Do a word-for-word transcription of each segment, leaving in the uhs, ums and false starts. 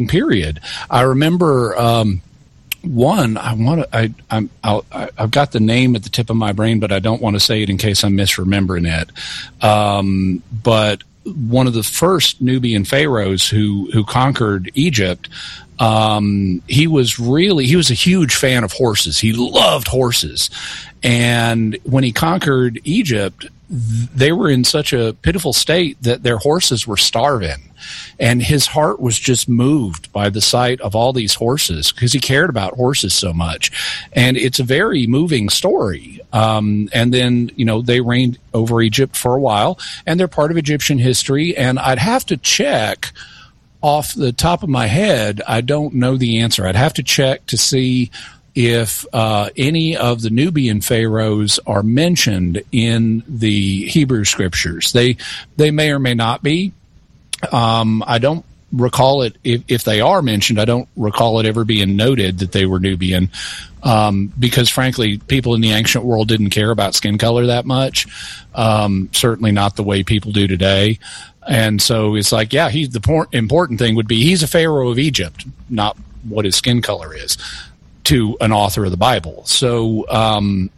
certain period. I remember um, one. I want to. I, I'm. I'll, I've got the name at the tip of my brain, but I don't want to say it in case I'm misremembering it. Um, but one of the first Nubian pharaohs who who conquered Egypt. Um, he was really, he was a huge fan of horses. He loved horses. And when he conquered Egypt, they were in such a pitiful state that their horses were starving. And his heart was just moved by the sight of all these horses because he cared about horses so much. And it's a very moving story. Um, and then, you know, they reigned over Egypt for a while, and they're part of Egyptian history. And I'd have to check. Off the top of my head, I don't know the answer. I'd have to check to see if uh, any of the Nubian pharaohs are mentioned in the Hebrew scriptures. They they may or may not be. Um, I don't recall it. If, if they are mentioned, I don't recall it ever being noted that they were Nubian, um, because frankly, people in the ancient world didn't care about skin color that much. Um, certainly not the way people do today. And so it's like, yeah, he's the por- important thing would be he's a pharaoh of Egypt, not what his skin color is, to an author of the Bible. So, um,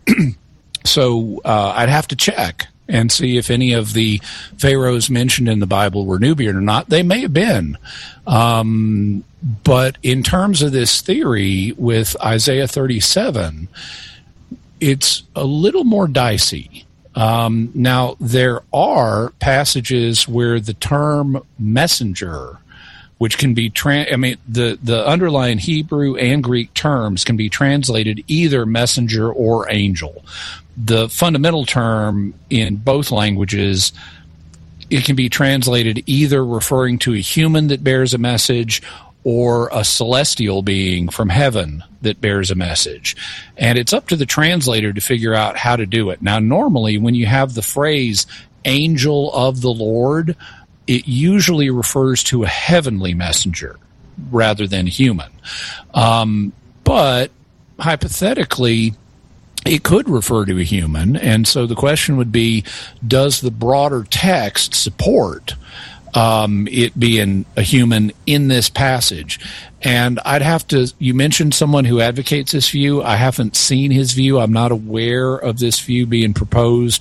so uh, I'd have to check and see if any of the pharaohs mentioned in the Bible were Nubian or not. They may have been. Um, but in terms of this theory with Isaiah thirty-seven, it's a little more dicey. Um, now, there are passages where the term messenger, which can be, tra- I mean, the, the underlying Hebrew and Greek terms can be translated either messenger or angel. The fundamental term in both languages, it can be translated either referring to a human that bears a message or a celestial being from heaven that bears a message. And it's up to the translator to figure out how to do it. Now, normally, when you have the phrase angel of the Lord, it usually refers to a heavenly messenger rather than human. Um, but hypothetically, it could refer to a human. And so the question would be, does the broader text support Um, it being a human in this passage? And I'd have to, you mentioned someone who advocates this view. I haven't seen his view. I'm not aware of this view being proposed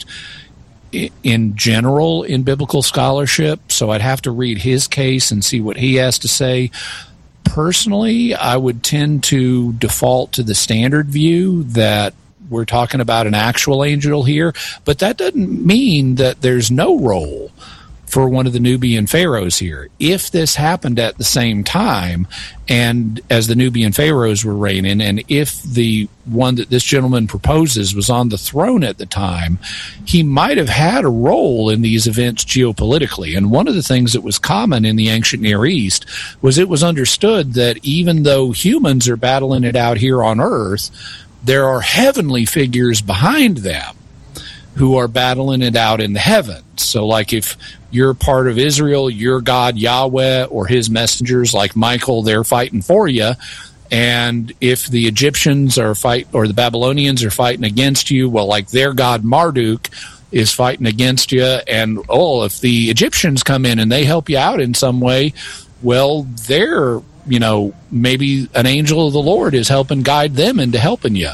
in general in biblical scholarship. So I'd have to read his case and see what he has to say. Personally, I would tend to default to the standard view that we're talking about an actual angel here, but that doesn't mean that there's no role for one of the Nubian pharaohs here. If this happened at the same time and as the Nubian pharaohs were reigning, and if the one that this gentleman proposes was on the throne at the time, he might have had a role in these events geopolitically. And one of the things that was common in the ancient Near East was it was understood that even though humans are battling it out here on earth, there are heavenly figures behind them who are battling it out in the heavens. So like if you're part of Israel, your God Yahweh or his messengers like Michael, they're fighting for you. And if the Egyptians are fight or the Babylonians are fighting against you, well, like their God Marduk is fighting against you. And, oh, if the Egyptians come in and they help you out in some way, well, they're, you know, maybe an angel of the Lord is helping guide them into helping you.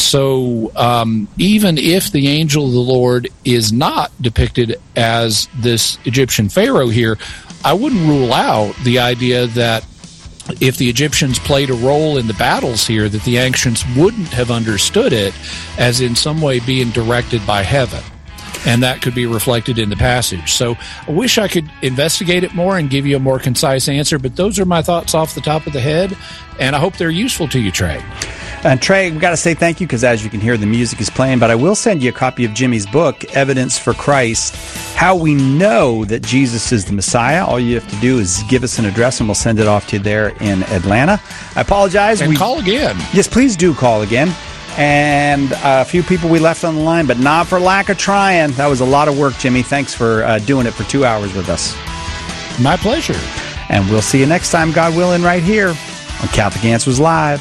So um, even if the angel of the Lord is not depicted as this Egyptian pharaoh here, I wouldn't rule out the idea that if the Egyptians played a role in the battles here, that the ancients wouldn't have understood it as in some way being directed by heaven. And that could be reflected in the passage. So I wish I could investigate it more and give you a more concise answer, but those are my thoughts off the top of the head, and I hope they're useful to you, Trey. And Trey, we've got to say thank you because, as you can hear, the music is playing, but I will send you a copy of Jimmy's book, Evidence for Christ, How We Know That Jesus is the Messiah. All you have to do is give us an address, and we'll send it off to you there in Atlanta. I apologize. And we call again. Yes, please do call again. And a few people we left on the line, but not for lack of trying. That was a lot of work, Jimmy. Thanks for uh, doing it for two hours with us. My pleasure. And we'll see you next time, God willing, right here on Catholic Answers Live.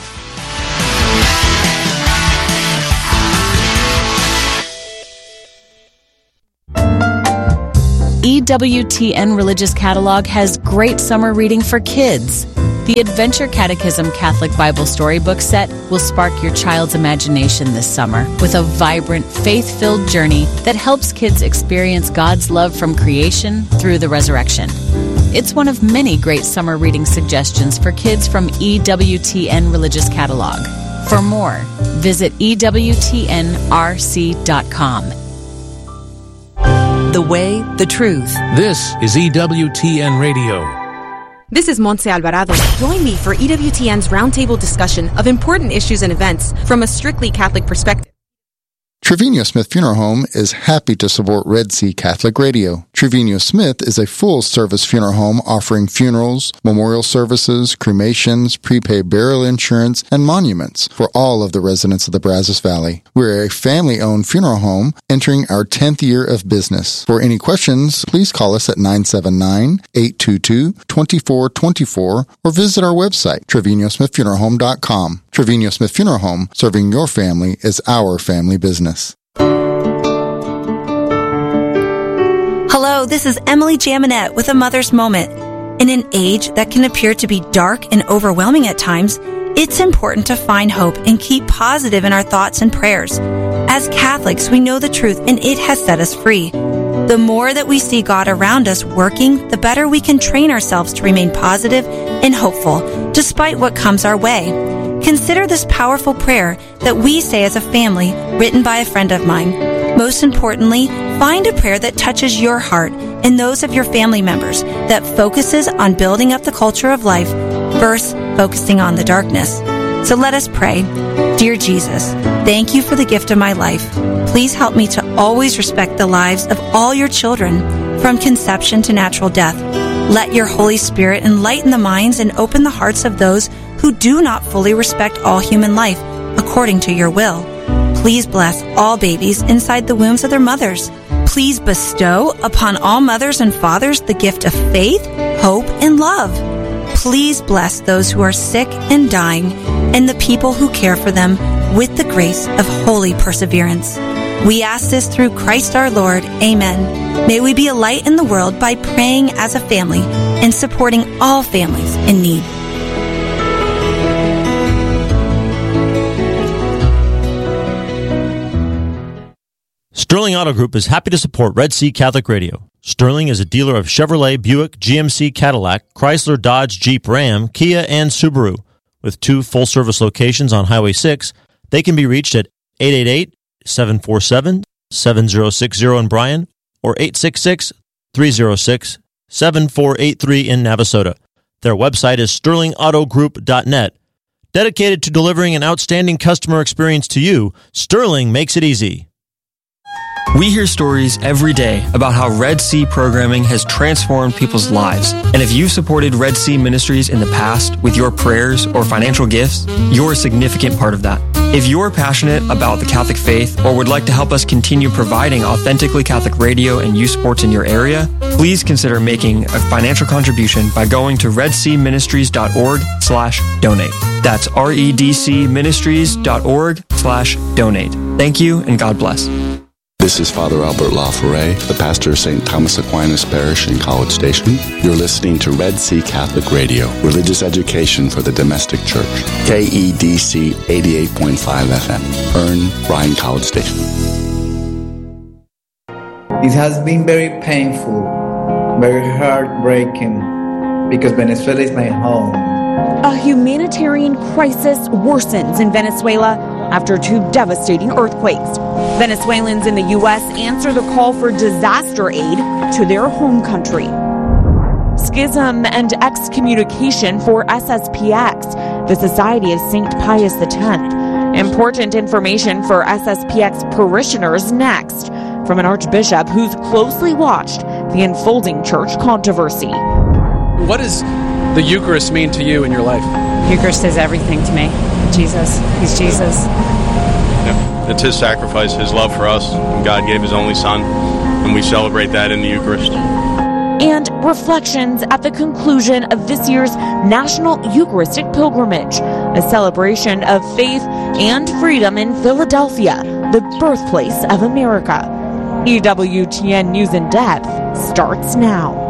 E W T N Religious Catalog has great summer reading for kids. The Adventure Catechism Catholic Bible Storybook Set will spark your child's imagination this summer with a vibrant, faith-filled journey that helps kids experience God's love from creation through the resurrection. It's one of many great summer reading suggestions for kids from E W T N Religious Catalog. For more, visit E W T N R C dot com. The way, the truth. This is E W T N Radio. This is Montse Alvarado. Join me for E W T N's roundtable discussion of important issues and events from a strictly Catholic perspective. Trevino Smith Funeral Home is happy to support Red Sea Catholic Radio. Trevino Smith is a full-service funeral home offering funerals, memorial services, cremations, prepaid burial insurance, and monuments for all of the residents of the Brazos Valley. We're a family-owned funeral home entering our tenth year of business. For any questions, please call us at nine seven nine, eight two two, two four two four or visit our website, Trevino Smith Funeral Home dot com. Trevino Smith Funeral Home, serving your family is our family business. Hello, this is Emily Jaminet with A Mother's Moment. In an age that can appear to be dark and overwhelming at times, it's important to find hope and keep positive in our thoughts and prayers. As Catholics, we know the truth and it has set us free. The more that we see God around us working, the better we can train ourselves to remain positive and hopeful despite what comes our way. Consider this powerful prayer that we say as a family, written by a friend of mine. Most importantly, find a prayer that touches your heart and those of your family members, that focuses on building up the culture of life versus focusing on the darkness. So let us pray. Dear Jesus, thank you for the gift of my life. Please help me to always respect the lives of all your children, from conception to natural death. Let your Holy Spirit enlighten the minds and open the hearts of those who do not fully respect all human life according to your will. Please bless all babies inside the wombs of their mothers. Please bestow upon all mothers and fathers the gift of faith, hope, and love. Please bless those who are sick and dying and the people who care for them with the grace of holy perseverance. We ask this through Christ our Lord. Amen. May we be a light in the world by praying as a family and supporting all families in need. Sterling Auto Group is happy to support Red Sea Catholic Radio. Sterling is a dealer of Chevrolet, Buick, G M C, Cadillac, Chrysler, Dodge, Jeep, Ram, Kia, and Subaru. With two full-service locations on Highway six, they can be reached at eight eight eight, seven four seven, seven zero six zero in Bryan or eight six six, three zero six, seven four eight three in Navasota. Their website is sterling auto group dot net. Dedicated to delivering an outstanding customer experience to you, Sterling makes it easy. We hear stories every day about how Red Sea programming has transformed people's lives. And if you've supported Red Sea Ministries in the past with your prayers or financial gifts, you're a significant part of that. If you're passionate about the Catholic faith or would like to help us continue providing authentically Catholic radio and youth sports in your area, please consider making a financial contribution by going to redseaministries.org slash donate. That's redcministries.org slash donate. Thank you and God bless. This is Father Albert LaForêt, the pastor of Saint Thomas Aquinas Parish in College Station. You're listening to Red Sea Catholic Radio, religious education for the domestic church. K E D C eighty-eight point five F M, Earn, Bryan, College Station. It has been very painful, very heartbreaking, because Venezuela is my home. A humanitarian crisis worsens in Venezuela after two devastating earthquakes. Venezuelans in the U S answer the call for disaster aid to their home country. Schism and excommunication for S S P X, the Society of Saint Pius X. Important information for S S P X parishioners next, from an archbishop who's closely watched the unfolding church controversy. What does the Eucharist mean to you in your life? Eucharist is everything to me. Jesus. He's Jesus. Yeah. It's his sacrifice, his love for us. God gave his only son, and we celebrate that in the Eucharist. And reflections at the conclusion of this year's National Eucharistic Pilgrimage, a celebration of faith and freedom in Philadelphia, the birthplace of America. E W T N News in Depth starts now.